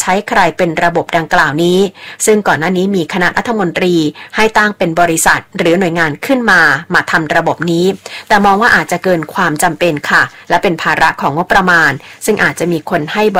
ช้ใครเป็นระบบดังกล่าวนี้ซึ่งก่อนหน้านี้มีคณะรัฐมนตรีให้ตั้งเป็นบริษัทหรือหน่วยงานขึ้นมาทำระบบนี้แต่มองว่าอาจจะเกินความจำเป็นค่ะและเป็นภาระของงบประมาณซึ่งอาจจะมีคนให้